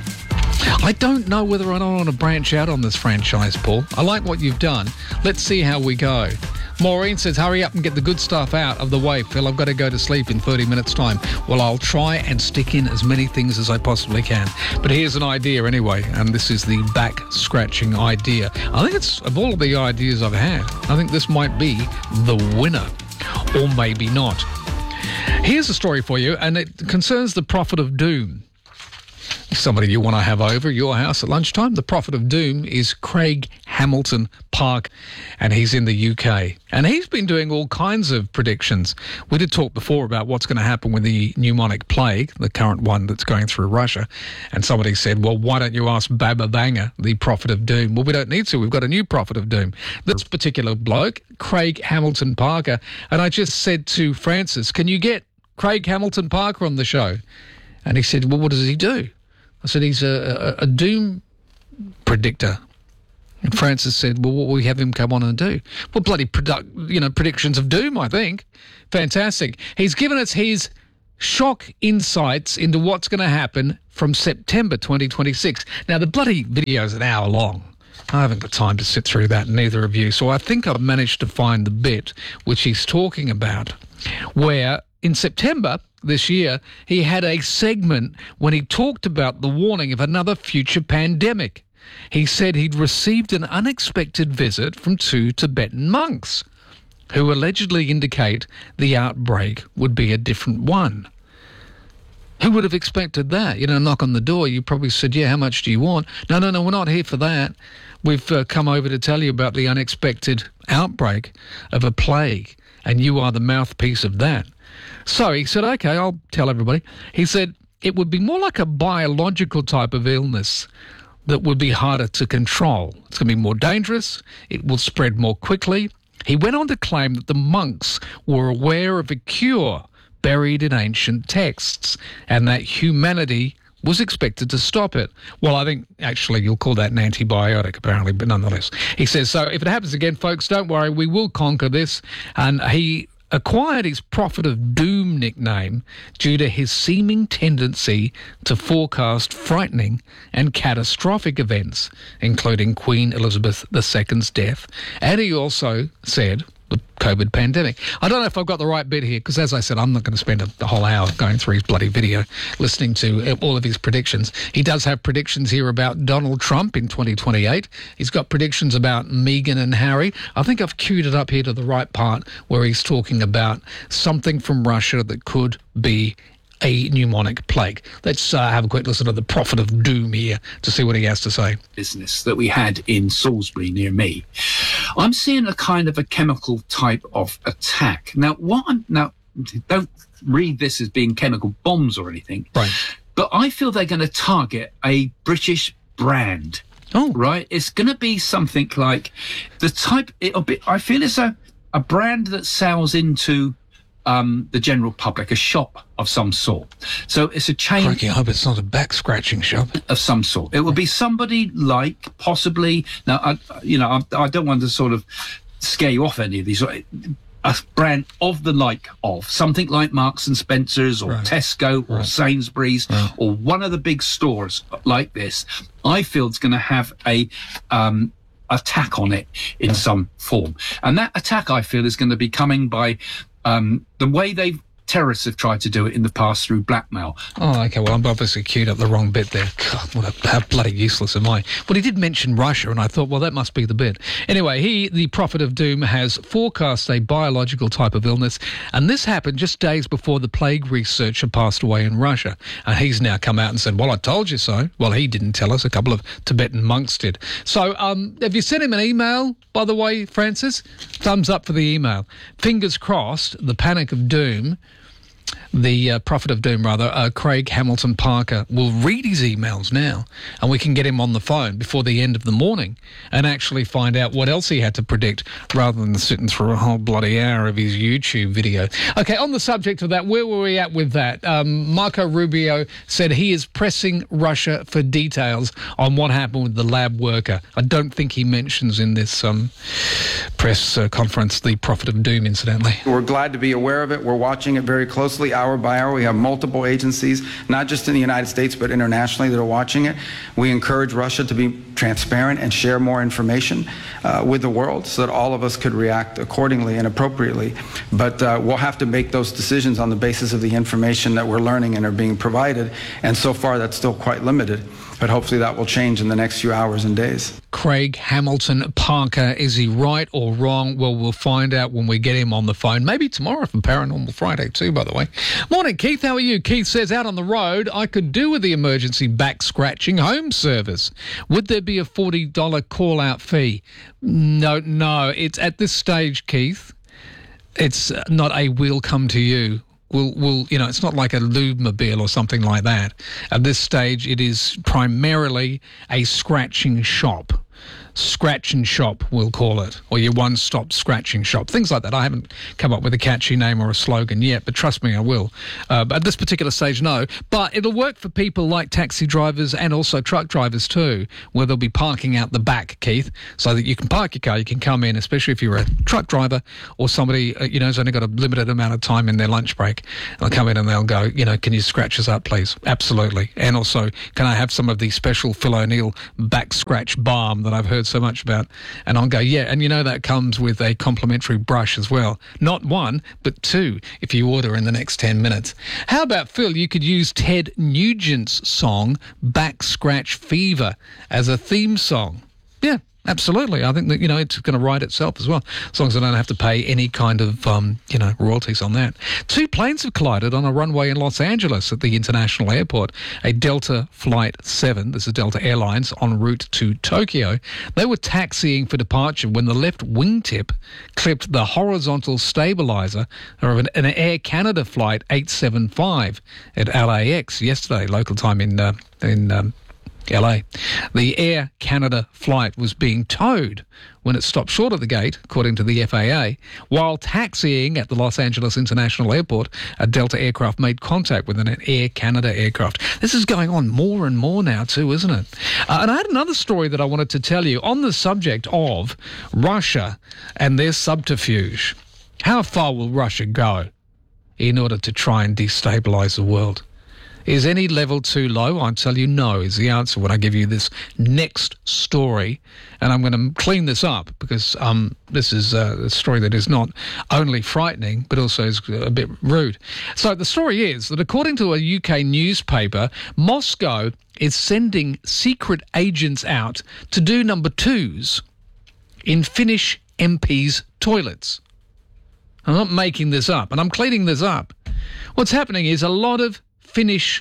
Speaker 1: I don't know whether or not I want to branch out on this franchise, Paul. I like what you've done. Let's see how we go. Maureen says, hurry up and get the good stuff out of the way, Phil. I've got to go to sleep in 30 minutes' time. Well, I'll try and stick in as many things as I possibly can. But here's an idea anyway, and this is the back scratching idea. I think it's, of all of the ideas I've had, I think this might be the winner. Or maybe not. Here's a story for you, and it concerns the Prophet of Doom. somebody you want to have over your house at lunchtime, the prophet of doom is Craig Hamilton Park, and he's in the UK. And he's been doing all kinds of predictions. We did talk before about what's going to happen with the pneumonic plague, the current one that's going through Russia. And somebody said, well, why don't you ask Baba Vanga, the prophet of doom? Well, we don't need to. We've got a new prophet of doom. This particular bloke, Craig Hamilton Parker. And I just said to Francis, can you get Craig Hamilton Parker on the show? And he said, well, what does he do? I said, he's a doom predictor. And Francis said, well, what will we have him come on and do? Well, bloody predictions of doom, I think. Fantastic. He's given us his shock insights into what's going to happen from September 2026. Now, the bloody video's an hour long. I haven't got time to sit through that, neither of you. So I think I've managed to find the bit which he's talking about, where in September this year, he had a segment when he talked about the warning of another future pandemic. He said he'd received an unexpected visit from 2 Tibetan monks who allegedly indicate the outbreak would be a different one. Who would have expected that? You know, knock on the door, you probably said, yeah, how much do you want? No, we're not here for that. We've come over to tell you about the unexpected outbreak of a plague, and you are the mouthpiece of that. So he said, OK, I'll tell everybody. He said it would be more like a biological type of illness that would be harder to control. It's going to be more dangerous. It will spread more quickly. He went on to claim that the monks were aware of a cure buried in ancient texts and that humanity was expected to stop it. Well, I think actually you'll call that an antibiotic, apparently, but nonetheless. He says, so if it happens again, folks, don't worry, we will conquer this. And he acquired his prophet of doom nickname due to his seeming tendency to forecast frightening and catastrophic events, including Queen Elizabeth II's death. And he also said the COVID pandemic. I don't know if I've got the right bit here, because as I said, I'm not going to spend the whole hour going through his bloody video, listening to all of his predictions. He does have predictions here about Donald Trump in 2028. He's got predictions about Meghan and Harry. I think I've queued it up here to the right part where he's talking about something from Russia that could be a pneumonic plague. Let's have a quick listen to the prophet of doom here to see what he has to say.
Speaker 6: Business that we had in Salisbury near me. I'm seeing a kind of a chemical type of attack. Now, don't read this as being chemical bombs or anything.
Speaker 1: Right.
Speaker 6: But I feel they're going to target a British brand.
Speaker 1: Oh.
Speaker 6: Right? It's going to be something like the type, I feel it's a brand that sells into the general public, a shop of some sort. So it's a chain.
Speaker 1: Crikey, I hope it's not a back-scratching shop.
Speaker 6: Of some sort. It would be somebody like, possibly, now, I don't want to sort of scare you off any of these, a brand of the like of, something like Marks and Spencer's or Tesco or Sainsbury's or one of the big stores like this. I feel it's going to have a attack on it in some form. And that attack, I feel, is going to be coming by the way terrorists have tried to do it in the past through blackmail.
Speaker 1: Oh, OK, well, I'm obviously queued up the wrong bit there. God, how bloody useless am I? Well, he did mention Russia, and I thought, well, that must be the bit. Anyway, he, the prophet of doom, has forecast a biological type of illness, and this happened just days before the plague researcher passed away in Russia. And he's now come out and said, well, I told you so. Well, he didn't tell us. A couple of Tibetan monks did. So have you sent him an email, by the way, Francis? Thumbs up for the email. Fingers crossed, the panic of doom, the prophet of doom, Craig Hamilton Parker, will read his emails now, and we can get him on the phone before the end of the morning and actually find out what else he had to predict rather than sitting through a whole bloody hour of his YouTube video. OK, on the subject of that, where were we at with that? Marco Rubio said he is pressing Russia for details on what happened with the lab worker. I don't think he mentions in this press conference the prophet of doom, incidentally.
Speaker 10: We're glad to be aware of it. We're watching it very closely, hour by hour. We have multiple agencies, not just in the United States, but internationally, that are watching it. We encourage Russia to be transparent and share more information with the world so that all of us could react accordingly and appropriately. But we'll have to make those decisions on the basis of the information that we're learning and are being provided. And so far, that's still quite limited. but hopefully that will change in the next few hours and days.
Speaker 1: Craig Hamilton Parker, is he right or wrong? Well, we'll find out when we get him on the phone. Maybe tomorrow from Paranormal Friday too, by the way. Morning, Keith. How are you? Keith says, out on the road, I could do with the emergency back scratching home service. Would there be a $40 call-out fee? No. It's at this stage, Keith, it's not a we'll come to you. We'll, it's not like a Lube-mobile or something like that. At this stage, it is primarily a scratching shop. Scratch and shop, we'll call it, or your one-stop scratching shop, things like that. I haven't come up with a catchy name or a slogan yet, but trust me, I will. But at this particular stage, no. But it'll work for people like taxi drivers and also truck drivers too, where they'll be parking out the back, Keith, so that you can park your car, you can come in, especially if you're a truck driver or somebody, who's only got a limited amount of time in their lunch break. They'll come in and they'll go, can you scratch us up, please? Absolutely. And also, can I have some of the special Phil O'Neill back scratch balm that I've heard so much about? And I'll go, yeah, and that comes with a complimentary brush as well. Not one, but two, if you order in the next 10 minutes. How about, Phil, you could use Ted Nugent's song Back Scratch Fever as a theme song. Yeah, absolutely. I think that, it's going to write itself as well, as long as I don't have to pay any kind of, royalties on that. 2 planes have collided on a runway in Los Angeles at the international airport. A Delta Flight 7, this is Delta Airlines, en route to Tokyo. They were taxiing for departure when the left wingtip clipped the horizontal stabilizer of an Air Canada Flight 875 at LAX yesterday, local time in LA. The Air Canada flight was being towed when it stopped short of the gate, according to the FAA. While taxiing at the Los Angeles International Airport, a Delta aircraft made contact with an Air Canada aircraft. This is going on more and more now too, isn't it? And I had another story that I wanted to tell you on the subject of Russia and their subterfuge. How far will Russia go in order to try and destabilise the world? Is any level too low? I'll tell you no is the answer when I give you this next story. And I'm going to clean this up because this is a story that is not only frightening, but also is a bit rude. So the story is that according to a UK newspaper, Moscow is sending secret agents out to do number 2s in Finnish MPs' toilets. I'm not making this up, and I'm cleaning this up. What's happening is a lot of Finnish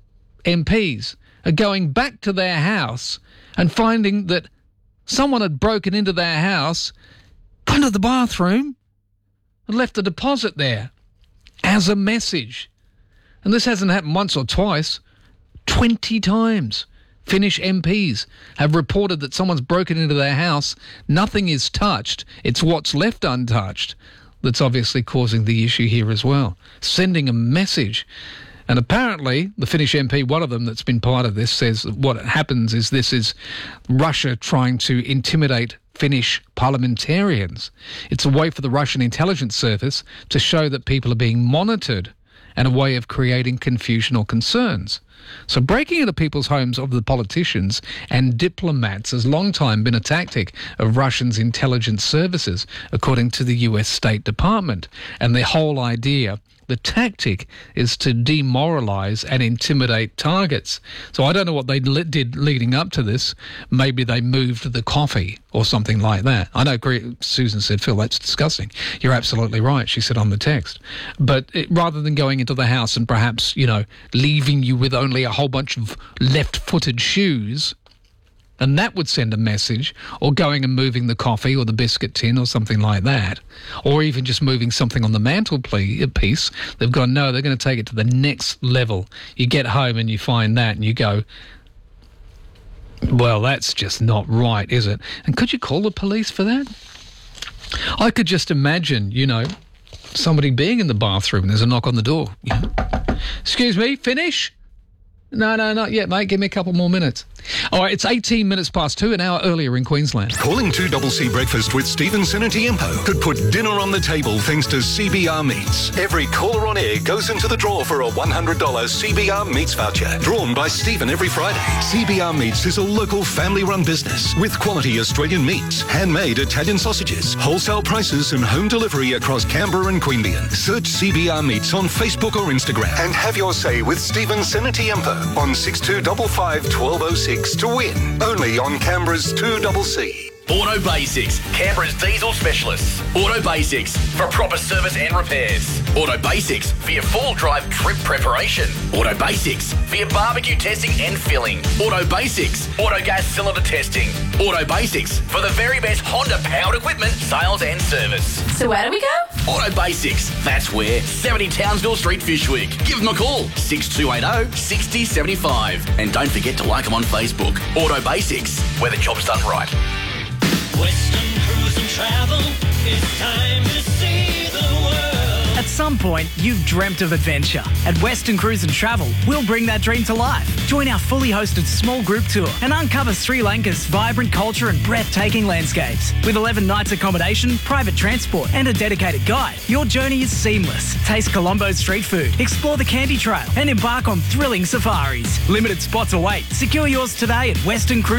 Speaker 1: MPs are going back to their house and finding that someone had broken into their house, gone to the bathroom, and left a deposit there as a message. And this hasn't happened once or twice, 20 times. Finnish MPs have reported that someone's broken into their house. Nothing is touched. It's what's left untouched that's obviously causing the issue here as well. Sending a message. And apparently, the Finnish MP, one of them that's been part of this, says that what happens is this is Russia trying to intimidate Finnish parliamentarians. It's a way for the Russian intelligence service to show that people are being monitored and a way of creating confusion or concerns. So breaking into people's homes of the politicians and diplomats has long time been a tactic of Russians' intelligence services, according to the US State Department. And the whole idea, the tactic, is to demoralise and intimidate targets. So I don't know what they did leading up to this. Maybe they moved the coffee or something like that. I know Susan said, Phil, that's disgusting. You're absolutely right, she said on the text. But rather than going into the house and perhaps, leaving you with only a whole bunch of left-footed shoes, and that would send a message, or going and moving the coffee or the biscuit tin or something like that, or even just moving something on the mantelpiece, they've gone, no, they're going to take it to the next level. You get home and you find that and you go, well, that's just not right, is it? And could you call the police for that? I could just imagine, somebody being in the bathroom and there's a knock on the door. Excuse me, finish? No, not yet, mate. Give me a couple more minutes. All right, it's 18 minutes past 2, an hour earlier in Queensland.
Speaker 3: Calling 2CC Breakfast with Stevenson and Tiempo could put dinner on the table thanks to CBR Meats. Every caller on air goes into the draw for a $100 CBR Meats voucher, drawn by Stephen every Friday. CBR Meats is a local family-run business with quality Australian meats, handmade Italian sausages, wholesale prices and home delivery across Canberra and Queanbeyan. Search CBR Meats on Facebook or Instagram and have your say with Stevenson and Tiempo on 6255 1206 to win. Only on Canberra's 2CC.
Speaker 11: Auto Basics, Canberra's diesel specialists. Auto Basics, for proper service and repairs. Auto Basics, for your fall drive trip preparation. Auto Basics, for your barbecue testing and filling. Auto Basics, auto gas cylinder testing. Auto Basics, for the very best Honda powered equipment, sales and service.
Speaker 12: So where do we go?
Speaker 11: Auto Basics, that's where. 70 Townsville Street, Fyshwick. Give them a call, 6280 6075. And don't forget to like them on Facebook. Auto Basics, where the job's done right.
Speaker 7: Western Cruise and Travel, it's time to see the world.
Speaker 14: At some point, you've dreamt of adventure. At Western Cruise and Travel, we'll bring that dream to life. Join our fully hosted small group tour and uncover Sri Lanka's vibrant culture and breathtaking landscapes. With 11 nights accommodation, private transport and a dedicated guide, your journey is seamless. Taste Colombo's street food, explore the Candy Trail and embark on thrilling safaris. Limited spots await. Secure yours today at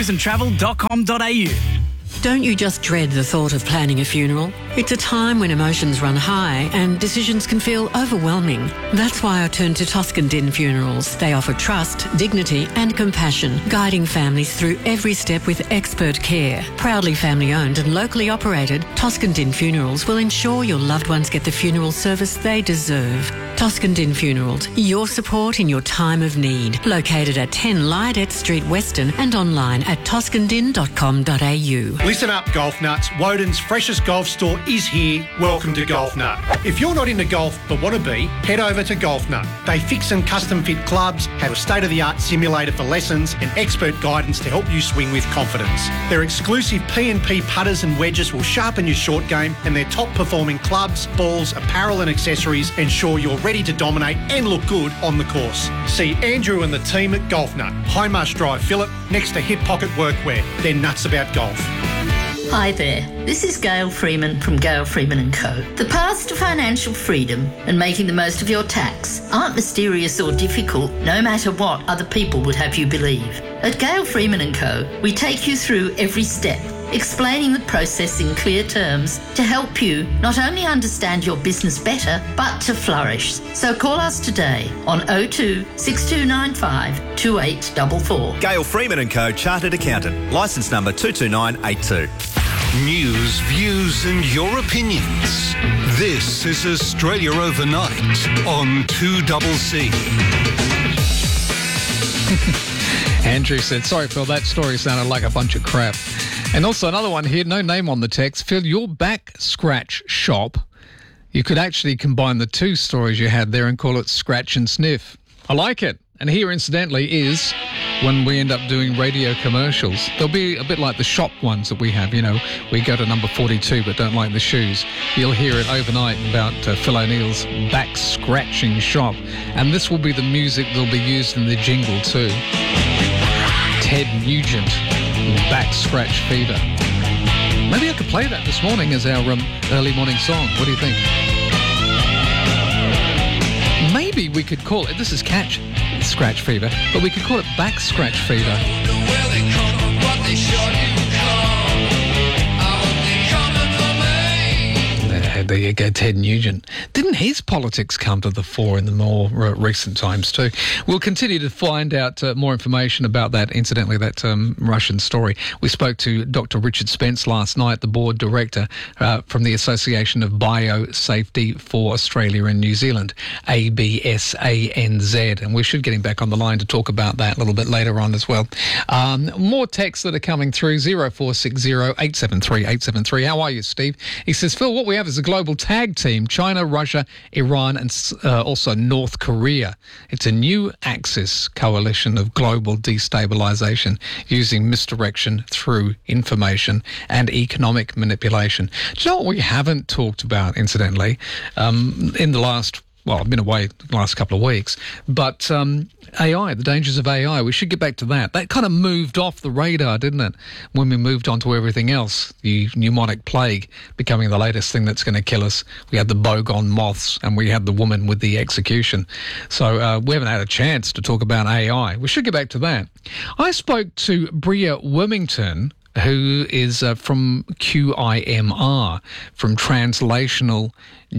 Speaker 14: westerncruiseandtravel.com.au.
Speaker 15: Don't you just dread the thought of planning a funeral? It's a time when emotions run high and decisions can feel overwhelming. That's why I turn to Toscan Din Funerals. They offer trust, dignity and compassion, guiding families through every step with expert care. Proudly family owned and locally operated, Toscan Din Funerals will ensure your loved ones get the funeral service they deserve. Toscan Din Funerals, your support in your time of need. Located at 10 Lydet Street, Western and online at toscandin.com.au.
Speaker 16: Listen up, Golf Nuts. Woden's freshest golf store is here. Welcome to Golf Nut. If you're not into golf but want to be, head over to Golf Nut. They fix and custom fit clubs, have a state-of-the-art simulator for lessons and expert guidance to help you swing with confidence. Their exclusive P&P putters and wedges will sharpen your short game, and their top-performing clubs, balls, apparel and accessories ensure you're ready to dominate and look good on the course. See Andrew and the team at Golf Nut, High Marsh Drive, Phillip, next to Hip Pocket Workwear. They're nuts about golf.
Speaker 12: Hi there, this is Gail Freeman from Gail Freeman & Co. The paths to financial freedom and making the most of your tax aren't mysterious or difficult, no matter what other people would have you believe. At Gail Freeman & Co, we take you through every step, explaining the process in clear terms to help you not only understand your business better, but to flourish. So call us today on 02 6295 2844.
Speaker 18: Gail Freeman & Co, Chartered Accountant, licence number 22982.
Speaker 3: News, views and your opinions. This is Australia Overnight on 2CC.
Speaker 1: Andrew said, sorry, Phil, that story sounded like a bunch of crap. And also another one here, no name on the text. Phil, your back scratch shop, you could actually combine the two stories you had there and call it Scratch and Sniff. I like it. And here, incidentally, is when we end up doing radio commercials. They'll be a bit like the shop ones that we have, you know. We go to number 42 but don't like the shoes. You'll hear it overnight about Phil O'Neill's back scratching shop. And this will be the music that'll be used in the jingle too. Ted Nugent, Back Scratch Fever. Maybe I could play that this morning as our early morning song. What do you think? Maybe we could call it, this is Catch Scratch Fever, but we could call it Back Scratch Fever. There you go, Ted Nugent. Didn't his politics come to the fore in the more recent times too? We'll continue to find out more information about that, incidentally, that Russian story. We spoke to Dr. Richard Spence last night, the board director from the Association of Biosafety for Australia and New Zealand, ABSANZ, and we should get him back on the line to talk about that a little bit later on as well. More texts that are coming through, 0460 873 873. How are you, Steve? He says, Phil, what we have is a global tag team, China, Russia, Iran and also North Korea. It's a new Axis coalition of global destabilisation using misdirection through information and economic manipulation. Do you know what we haven't talked about, incidentally, in the last well, I've been away the last couple of weeks, but AI, the dangers of AI, we should get back to that. That kind of moved off the radar, didn't it, when we moved on to everything else, the pneumonic plague becoming the latest thing that's going to kill us. We had the Bogon moths and we had the woman with the execution. So we haven't had a chance to talk about AI. We should get back to that. I spoke to Bria Wormington, who is from QIMR, from Translational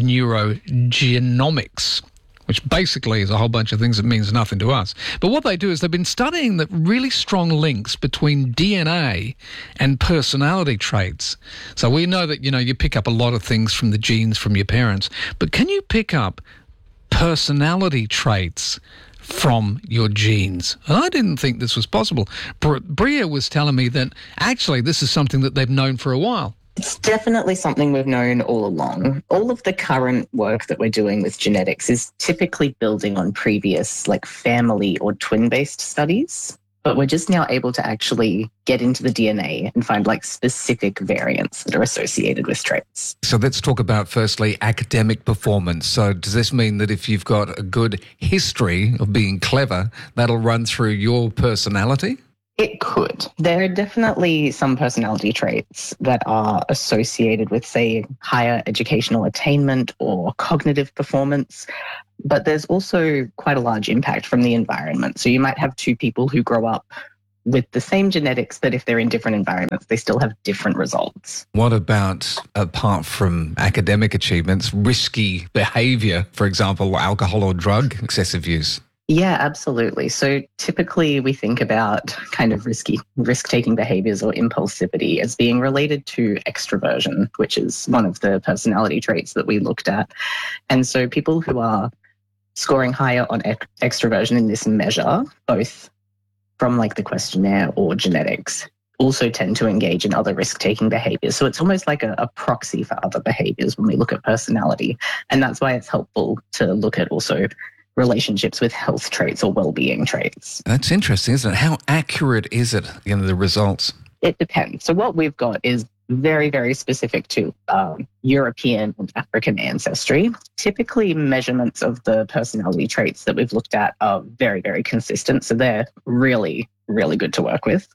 Speaker 1: Neurogenomics, which basically is a whole bunch of things that means nothing to us. But what they do is they've been studying the really strong links between DNA and personality traits. So we know that, you pick up a lot of things from the genes from your parents, but can you pick up personality traits from your genes? And I didn't think this was possible. Bria was telling me that actually this is something that they've known for a while.
Speaker 17: It's definitely something we've known all along. All of the current work that we're doing with genetics is typically building on previous family or twin-based studies. But we're just now able to actually get into the DNA and find specific variants that are associated with traits.
Speaker 1: So let's talk about firstly academic performance. So does this mean that if you've got a good history of being clever, that'll run through your personality?
Speaker 17: It could. There are definitely some personality traits that are associated with, say, higher educational attainment or cognitive performance. But there's also quite a large impact from the environment. So you might have two people who grow up with the same genetics, but if they're in different environments, they still have different results.
Speaker 1: What about, apart from academic achievements, risky behaviour, for example, alcohol or drug excessive use?
Speaker 17: Yeah, absolutely. So typically we think about kind of risk-taking behaviors or impulsivity as being related to extroversion, which is one of the personality traits that we looked at. And so people who are scoring higher on extroversion in this measure, both from the questionnaire or genetics, also tend to engage in other risk-taking behaviors. So it's almost like a proxy for other behaviors when we look at personality. And that's why it's helpful to look at also relationships with health traits or well-being traits.
Speaker 1: That's interesting, isn't it? How accurate is it in the results?
Speaker 17: It depends. So what we've got is very, very specific to European and African ancestry. Typically, measurements of the personality traits that we've looked at are very, very consistent. So they're really, really good to work with.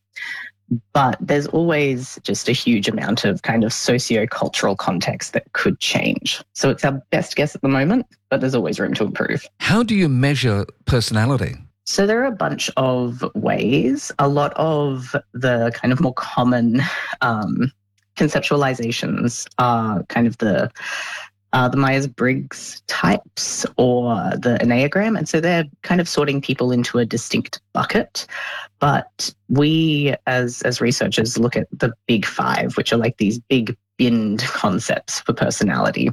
Speaker 17: But there's always just a huge amount of kind of socio-cultural context that could change. So it's our best guess at the moment, but there's always room to improve.
Speaker 1: How do you measure personality?
Speaker 17: So there are a bunch of ways. A lot of the kind of more common conceptualizations are kind of the Myers-Briggs types or the Enneagram. And so they're kind of sorting people into a distinct bucket. But we, as researchers, look at the big five, which are these big binned concepts for personality.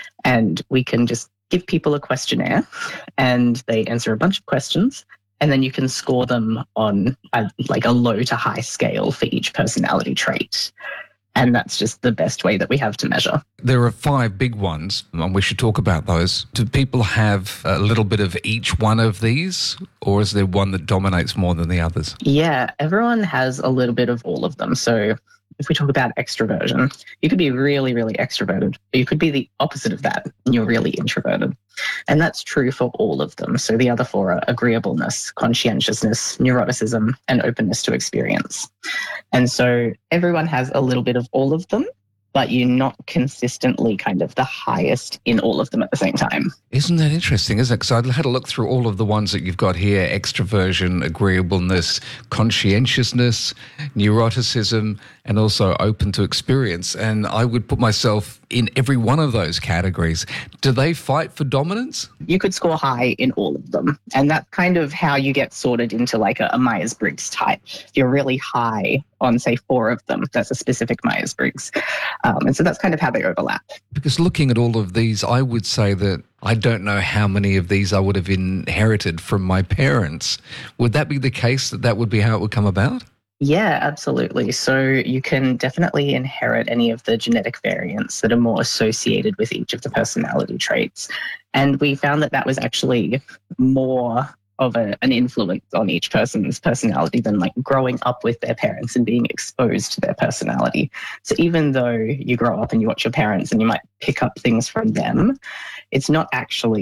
Speaker 17: And we can just give people a questionnaire and they answer a bunch of questions. And then you can score them on a low to high scale for each personality trait. And that's just the best way that we have to measure.
Speaker 1: There are 5 big ones, and we should talk about those. Do people have a little bit of each one of these, or is there one that dominates more than the others?
Speaker 17: Yeah, everyone has a little bit of all of them. So if we talk about extroversion, you could be really, really extroverted, but you could be the opposite of that, and you're really introverted. And that's true for all of them. So the other 4 are agreeableness, conscientiousness, neuroticism, and openness to experience. And so everyone has a little bit of all of them, but you're not consistently kind of the highest in all of them at the same time.
Speaker 1: Isn't that interesting, isn't it? Because I had a look through all of the ones that you've got here: extroversion, agreeableness, conscientiousness, neuroticism, and also open to experience. And I would put myself in every one of those categories. Do they fight for dominance?
Speaker 17: You could score high in all of them. And that's kind of how you get sorted into a Myers-Briggs type. If you're really high on, say, 4 of them, that's a specific Myers-Briggs. And so that's kind of how they overlap.
Speaker 1: Because looking at all of these, I would say that I don't know how many of these I would have inherited from my parents. Would that be the case, that would be how it would come about?
Speaker 17: Yeah, absolutely. So you can definitely inherit any of the genetic variants that are more associated with each of the personality traits. And we found that was actually more of an influence on each person's personality than growing up with their parents and being exposed to their personality. So even though you grow up and you watch your parents and you might pick up things from them, it's not actually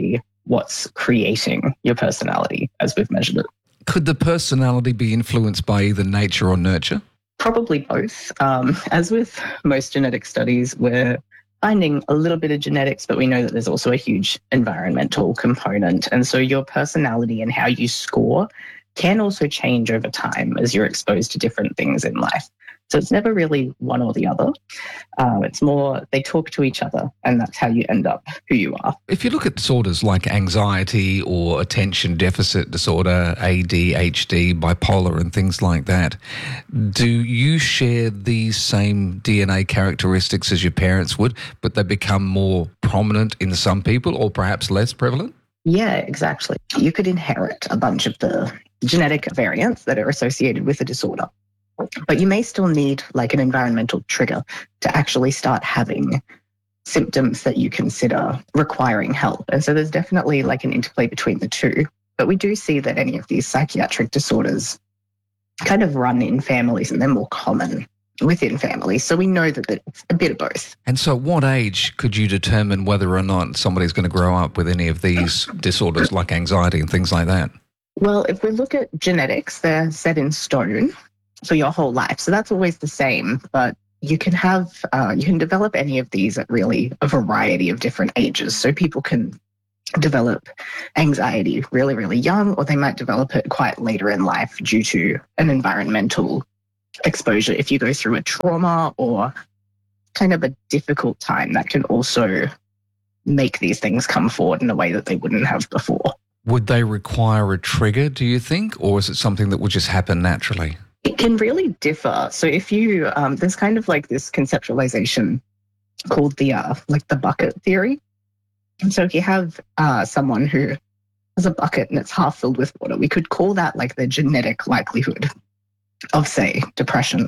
Speaker 17: what's creating your personality as we've measured it.
Speaker 1: Could the personality be influenced by either nature or nurture?
Speaker 17: Probably both. As with most genetic studies, we're finding a little bit of genetics, but we know that there's also a huge environmental component. And so your personality and how you score can also change over time as you're exposed to different things in life. So it's never really one or the other. It's more they talk to each other, and that's how you end up who you are.
Speaker 1: If you look at disorders like anxiety or attention deficit disorder, ADHD, bipolar and things like that, do you share these same DNA characteristics as your parents would, but they become more prominent in some people or perhaps less prevalent?
Speaker 17: Yeah, exactly. You could inherit a bunch of the genetic variants that are associated with a disorder, but you may still need like an environmental trigger to actually start having symptoms that you consider requiring help. And so there's definitely like an interplay between the two. But we do see that any of these psychiatric disorders kind of run in families, and they're more common within families. So we know that it's a bit of both.
Speaker 1: And so at what age could you determine whether or not somebody's going to grow up with any of these disorders like anxiety and things like that?
Speaker 17: Well, if we look at genetics, they're set in stone for your whole life. So that's always the same, but you can have, you can develop any of these at really a variety of different ages. So people can develop anxiety really, really young, or they might develop it quite later in life due to an environmental exposure. If you go through a trauma or kind of a difficult time, that can also make these things come forward in a way that they wouldn't have before.
Speaker 1: Would they require a trigger, do you think, or is it something that would just happen naturally?
Speaker 17: It can really differ. So if you, there's kind of like this conceptualization called the bucket theory. And so if you have someone who has a bucket and it's half filled with water, we could call that like the genetic likelihood of, say, depression.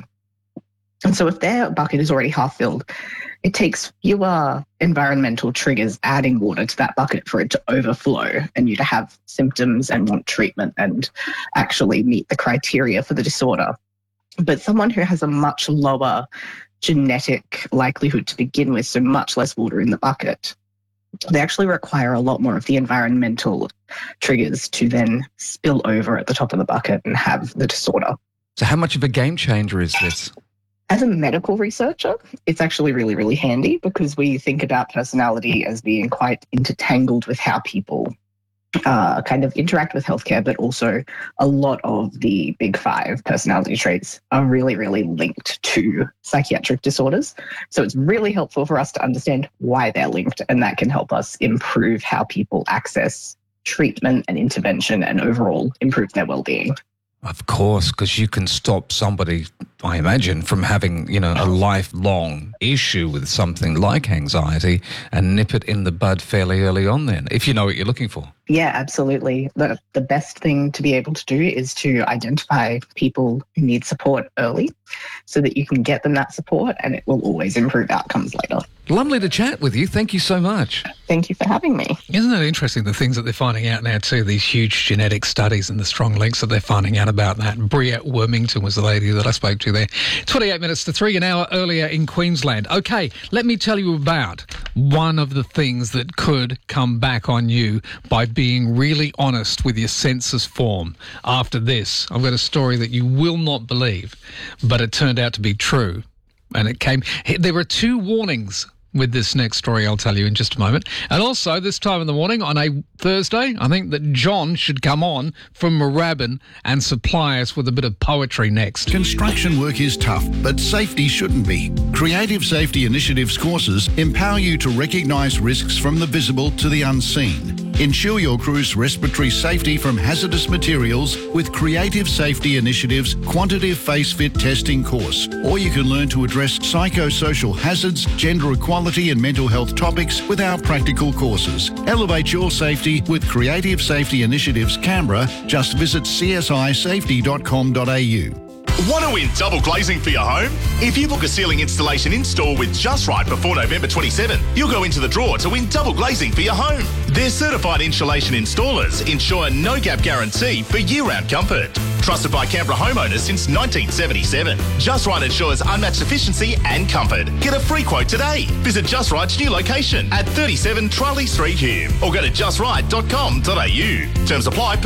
Speaker 17: And so if their bucket is already half filled, it takes fewer environmental triggers adding water to that bucket for it to overflow and you to have symptoms and want treatment and actually meet the criteria for the disorder. But someone who has a much lower genetic likelihood to begin with, so much less water in the bucket, they actually require a lot more of the environmental triggers to then spill over at the top of the bucket and have the disorder.
Speaker 1: So how much of a game changer is this?
Speaker 17: As a medical researcher, it's actually really, really handy because we think about personality as being quite intertangled with how people kind of interact with healthcare, but also a lot of the big five personality traits are really, really linked to psychiatric disorders. So it's really helpful for us to understand why they're linked, and that can help us improve how people access treatment and intervention and overall improve their well-being.
Speaker 1: Of course, because you can stop somebody, I imagine, from having, a lifelong issue with something like anxiety and nip it in the bud fairly early on then, if you know what you're looking for.
Speaker 17: Yeah, absolutely. The best thing to be able to do is to identify people who need support early so that you can get them that support, and it will always improve outcomes later.
Speaker 1: Lovely to chat with you. Thank you so much.
Speaker 17: Thank you for having me.
Speaker 1: Isn't it interesting, the things that they're finding out now too, these huge genetic studies and the strong links that they're finding out about that. Briette Wormington was the lady that I spoke to there. 28 minutes to 3, an hour earlier in Queensland. Okay, let me tell you about one of the things that could come back on you by being really honest with your census form. After this, I've got a story that you will not believe, but it turned out to be true. And there were 2 warnings with this next story I'll tell you in just a moment. And also, this time in the morning on a Thursday, I think that John should come on from Moorabbin and supply us with a bit of poetry next.
Speaker 19: Construction work is tough, but safety shouldn't be. Creative Safety Initiatives courses empower you to recognise risks from the visible to the unseen. Ensure your crew's respiratory safety from hazardous materials with Creative Safety Initiatives Quantitative Face Fit Testing course. Or you can learn to address psychosocial hazards, gender equality and mental health topics with our practical courses. Elevate your safety with Creative Safety Initiatives Canberra. Just visit csisafety.com.au.
Speaker 20: Want to win double glazing for your home? If you book a ceiling installation in-store with Just Right before November 27, you'll go into the draw to win double glazing for your home. Their certified insulation installers ensure no-gap guarantee for year-round comfort. Trusted by Canberra homeowners since 1977. Just Right ensures unmatched efficiency and comfort. Get a free quote today. Visit Just Right's new location at 37 Charlie Street, Hume, or go to justright.com.au. Terms apply.